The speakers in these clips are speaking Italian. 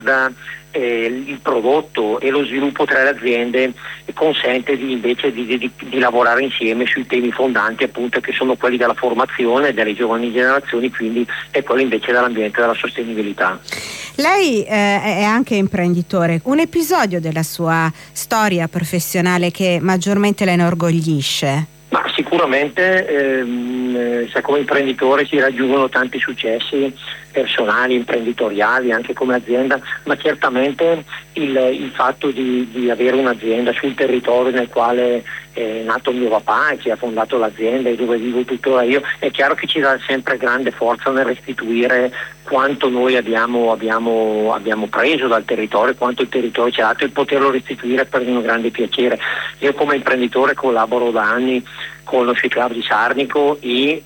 il prodotto e lo sviluppo tra le aziende consente invece di lavorare insieme sui temi fondanti, appunto, che sono quelli della formazione delle giovani generazioni, quindi e quello invece dell'ambiente e della sostenibilità. Lei è anche imprenditore. Un episodio della sua storia professionale che maggiormente la inorgoglisce? Ma sicuramente come imprenditore si raggiungono tanti successi personali, imprenditoriali, anche come azienda, ma certamente il fatto di avere un'azienda sul territorio nel quale è nato mio papà e che ha fondato l'azienda e dove vivo tuttora io, è chiaro che ci dà sempre grande forza nel restituire quanto noi abbiamo preso dal territorio, quanto il territorio ci ha dato, e poterlo restituire per un grande piacere. Io come imprenditore collaboro da anni con lo Sci Club di Sarnico e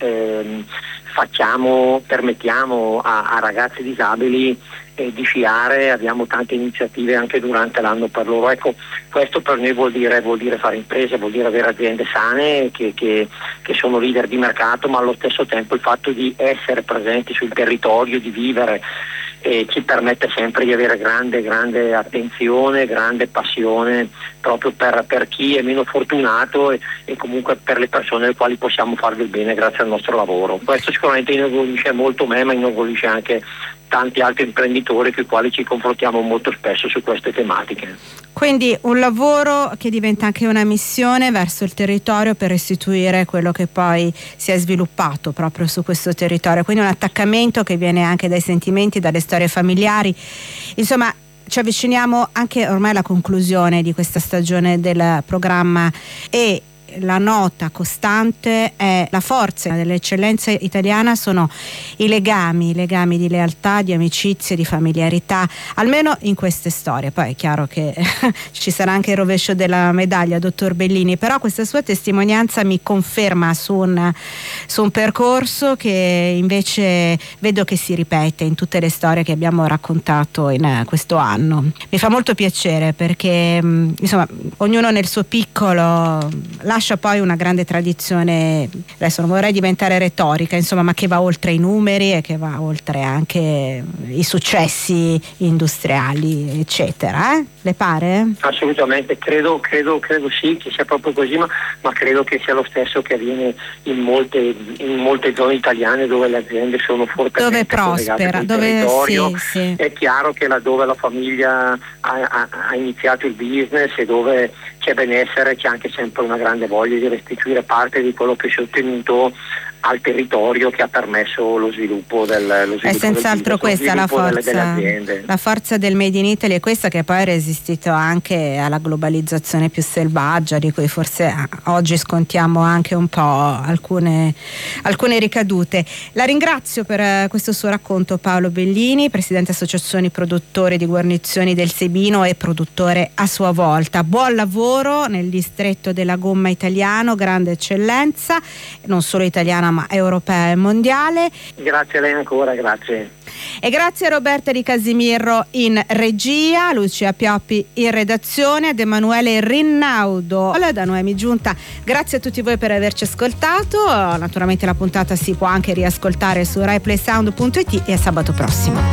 permettiamo a ragazzi disabili di sciare, abbiamo tante iniziative anche durante l'anno per loro. Ecco, questo per noi vuol dire fare imprese, vuol dire avere aziende sane che sono leader di mercato, ma allo stesso tempo il fatto di essere presenti sul territorio, di vivere, ci permette sempre di avere grande attenzione, grande passione proprio per chi è meno fortunato e comunque per le persone alle quali possiamo fare del bene grazie al nostro lavoro. Questo sicuramente inorgoglisce molto me, ma inorgoglisce anche tanti altri imprenditori con i quali ci confrontiamo molto spesso su queste tematiche. Quindi un lavoro che diventa anche una missione verso il territorio per restituire quello che poi si è sviluppato proprio su questo territorio, quindi un attaccamento che viene anche dai sentimenti, dalle storie familiari. Insomma, ci avviciniamo anche ormai alla conclusione di questa stagione del programma e la nota costante è la forza dell'eccellenza italiana, sono i legami di lealtà, di amicizie, di familiarità, almeno in queste storie. Poi è chiaro che ci sarà anche il rovescio della medaglia, dottor Bellini, però questa sua testimonianza mi conferma su un percorso che invece vedo che si ripete in tutte le storie che abbiamo raccontato in questo anno. Mi fa molto piacere perché insomma ognuno nel suo piccolo lascia poi una grande tradizione, adesso non vorrei diventare retorica, insomma, ma che va oltre i numeri e che va oltre anche i successi industriali, eccetera. Le pare? Assolutamente, credo sì che sia proprio così, ma credo che sia lo stesso che avviene in molte zone italiane dove le aziende sono fortemente prospera, dove territorio. Sì. È chiaro che laddove la famiglia ha iniziato il business e dove c'è benessere c'è anche sempre una grande voglia di restituire parte di quello che si è ottenuto al territorio, che ha permesso lo sviluppo del è senz'altro questa la forza del Made in Italy, è questa che poi ha resistito anche alla globalizzazione più selvaggia, di cui forse oggi scontiamo anche un po' alcune ricadute. La ringrazio per questo suo racconto, Paolo Bellini, presidente Associazioni Produttori di Guarnizioni del Sebino e produttore a sua volta. Buon lavoro nel distretto della gomma italiano, grande eccellenza, non solo italiana ma europea e mondiale. Grazie a lei ancora, grazie. E grazie a Roberta Di Casimirro in regia, Lucia Pioppi in redazione, ad Emanuele Rinnaudo da Noemi Giunta. Grazie a tutti voi per averci ascoltato. Naturalmente la puntata si può anche riascoltare su RaiPlaySound.it e a sabato prossimo.